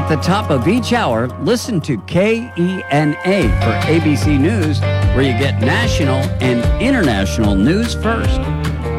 At the top of each hour, listen to KENA for ABC News, where you get national and international news first.